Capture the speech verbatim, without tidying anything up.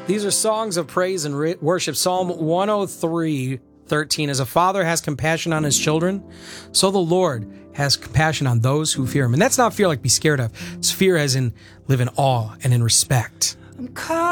These are songs of praise and re- worship. Psalm one oh three, thirteen. As a father has compassion on his children, so the Lord has compassion on those who fear him. And that's not fear like be scared of. It's fear as in live in awe and in respect. I'm